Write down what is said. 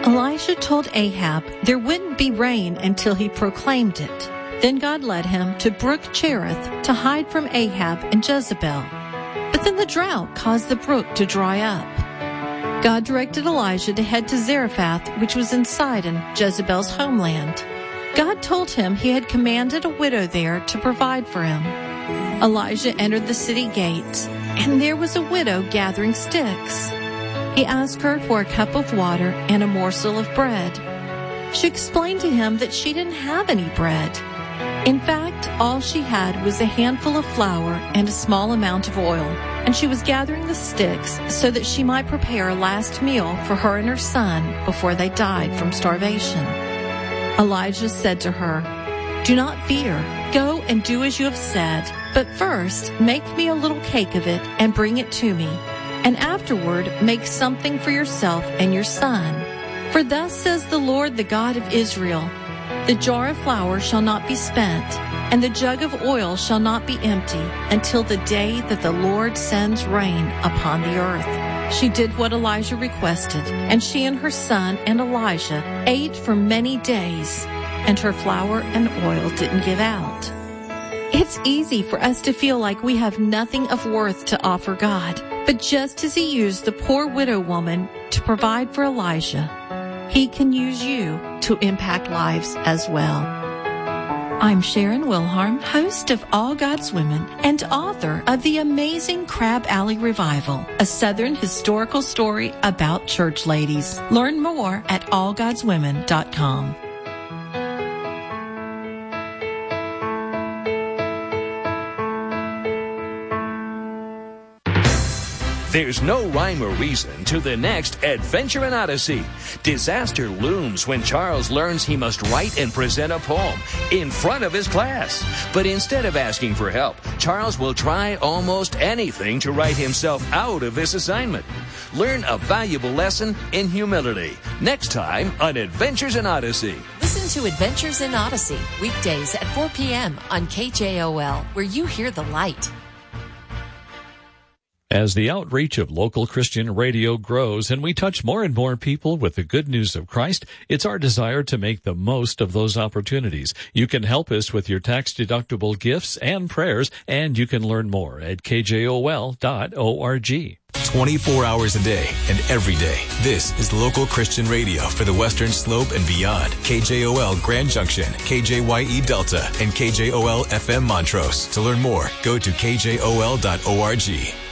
Elijah told Ahab there wouldn't be rain until he proclaimed it. Then God led him to Brook Cherith to hide from Ahab and Jezebel. But then the drought caused the brook to dry up. God directed Elijah to head to Zarephath, which was in Sidon, Jezebel's homeland. God told him he had commanded a widow there to provide for him. Elijah entered the city gates, and there was a widow gathering sticks. He asked her for a cup of water and a morsel of bread. She explained to him that she didn't have any bread. In fact, all she had was a handful of flour and a small amount of oil, and she was gathering the sticks so that she might prepare a last meal for her and her son before they died from starvation. Elijah said to her, "Do not fear. Go and do as you have said, but first make me a little cake of it and bring it to me. And afterward make something for yourself and your son. For thus says the Lord, the God of Israel, the jar of flour shall not be spent, and the jug of oil shall not be empty, until the day that the Lord sends rain upon the earth." She did what Elijah requested, and she and her son and Elijah ate for many days, and her flour and oil didn't give out. It's easy for us to feel like we have nothing of worth to offer God. But just as he used the poor widow woman to provide for Elijah, he can use you to impact lives as well. I'm Sharon Wilharm, host of All God's Women and author of The Amazing Crab Alley Revival, a Southern historical story about church ladies. Learn more at allgodswomen.com. There's no rhyme or reason to the next Adventure in Odyssey. Disaster looms when Charles learns he must write and present a poem in front of his class. But instead of asking for help, Charles will try almost anything to write himself out of this assignment. Learn a valuable lesson in humility. Next time on Adventures in Odyssey. Listen to Adventures in Odyssey, weekdays at 4 p.m. on KJOL, where you hear the light. As the outreach of local Christian radio grows and we touch more and more people with the good news of Christ, it's our desire to make the most of those opportunities. You can help us with your tax-deductible gifts and prayers, and you can learn more at kjol.org. 24 hours a day and every day. This is local Christian radio for the Western Slope and beyond. KJOL Grand Junction, KJYE Delta, and KJOL FM Montrose. To learn more, go to kjol.org.